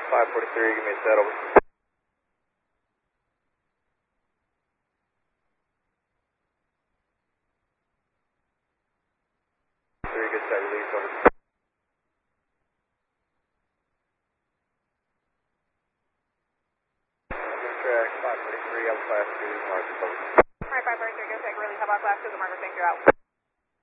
543, give me a set over. Good set release over. Track 543, L class 2, mark over. Alright, 543, good set release. How about class 2, the marker, thank you out.